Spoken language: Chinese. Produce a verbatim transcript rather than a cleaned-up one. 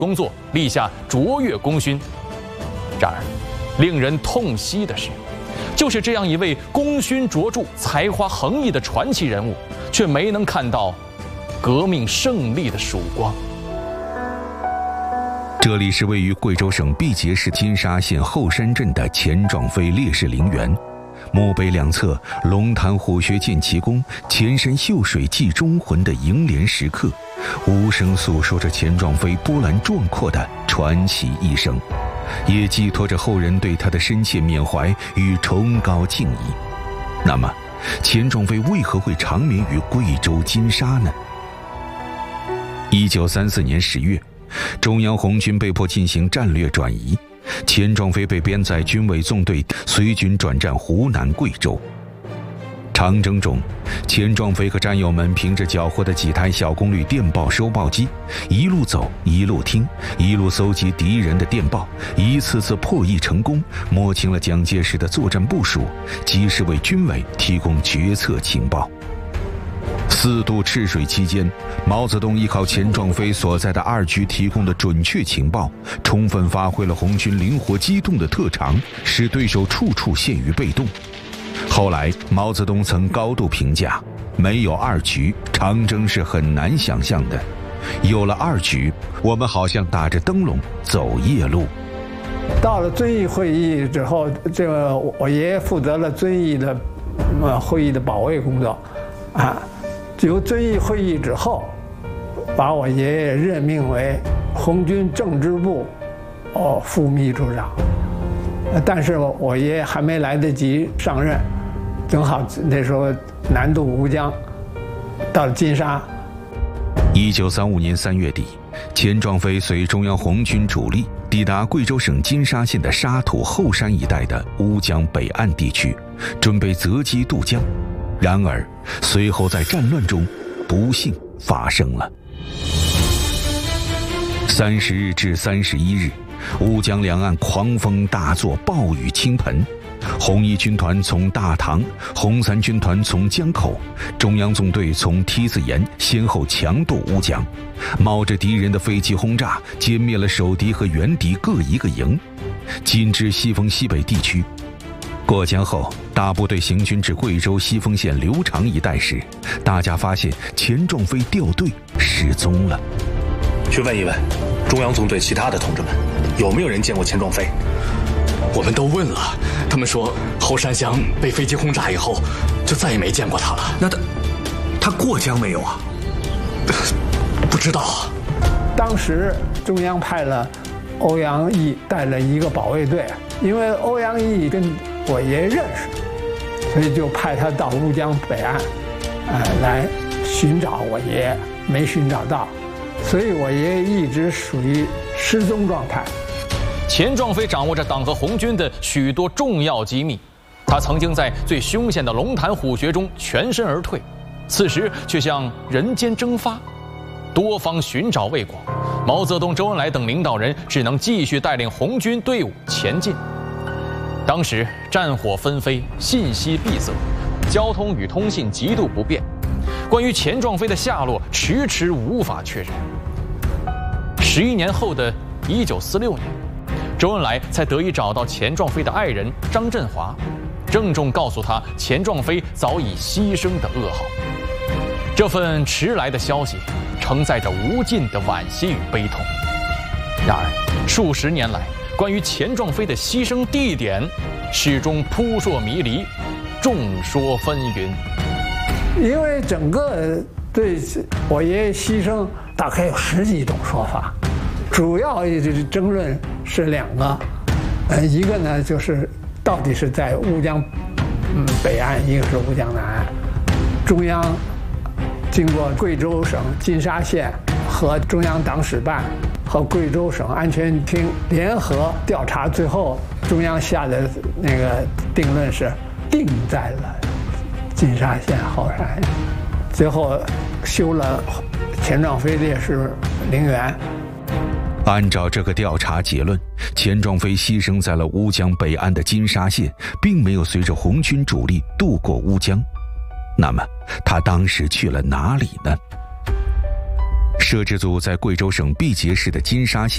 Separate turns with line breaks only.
工作立下卓越功勋。然而，令人痛惜的是，就是这样一位功勋卓著、才华横溢的传奇人物，却没能看到革命胜利的曙光。
这里是位于贵州省毕节市金沙县后山镇的钱壮飞烈士陵园，墓碑两侧龙潭虎穴见奇功，前山秀水祭忠魂的楹联石刻，无声诉说着钱壮飞波澜壮阔的传奇一生，也寄托着后人对他的深切缅怀与崇高敬意。那么，钱壮飞为何会长眠于贵州金沙呢？一九三四年十月，中央红军被迫进行战略转移，钱壮飞被编在军委纵队，随军转战湖南、贵州。长征中，钱壮飞和战友们凭着缴获的几台小功率电报收报机，一路走一路听，一路搜集敌人的电报，一次次破译成功，摸清了蒋介石的作战部署，及时为军委提供决策情报。四渡赤水期间，毛泽东依靠钱壮飞所在的二局提供的准确情报，充分发挥了红军灵活机动的特长，使对手处处陷于被动。后来，毛泽东曾高度评价，没有二局，长征是很难想象的；有了二局，我们好像打着灯笼走夜路。
到了遵义会议之后，这个我爷爷负责了遵义的呃会议的保卫工作，啊。由遵义会议之后，把我爷爷任命为红军政治部哦副秘书长，但是我爷爷还没来得及上任，正好那时候南渡吴江，到了金沙。
一九三五年三月底，钱壮飞随中央红军主力抵达贵州省金沙县的沙土后山一带的乌江北岸地区，准备择机渡江。然而，随后在战乱中，不幸发生了。三十日至三十一日，乌江两岸狂风大作，暴雨倾盆。红一军团从大塘，红三军团从江口，中央纵队从梯子岩先后强渡乌江，冒着敌人的飞机轰炸，歼灭了守敌和原敌各一个营，紧至西丰西北地区。过江后，大部队行军至贵州西丰县刘长一带时，大家发现钱壮飞掉队失踪了。
去问一问中央纵队其他的同志们，有没有人见过钱壮飞？
我们都问了，他们说后山乡被飞机轰炸以后，就再也没见过他了。
那他他过江没有啊？
不知道。
当时中央派了欧阳毅带了一个保卫队，因为欧阳毅跟我爷爷认识，所以就派他到乌江北岸，呃，来寻找我爷爷，没寻找到，所以我爷爷一直属于失踪状态。
钱壮飞掌握着党和红军的许多重要机密，他曾经在最凶险的龙潭虎穴中全身而退，此时却向人间蒸发。多方寻找未果，毛泽东、周恩来等领导人只能继续带领红军队伍前进。当时战火纷飞，信息闭塞，交通与通信极度不便，关于钱壮飞的下落迟迟无法确认。十一年后的一九四六年，周恩来才得以找到钱壮飞的爱人张振华，郑重告诉他钱壮飞早已牺牲的噩耗。这份迟来的消息承载着无尽的惋惜与悲痛。然而数十年来，关于钱壮飞的牺牲地点始终扑朔迷离，众说纷纭。
因为整个对我爷爷牺牲大概有十几种说法，主要争论是两个，呃，一个呢就是到底是在乌江嗯北岸，一个是乌江南岸。中央经过贵州省金沙县和中央党史办和贵州省安全厅联合调查，最后中央下的那个定论是定在了金沙县后山，最后修了钱壮飞烈士陵园。
按照这个调查结论，钱壮飞牺牲在了乌江北岸的金沙县，并没有随着红军主力渡过乌江。那么他当时去了哪里呢？摄制组在贵州省毕节市的金沙县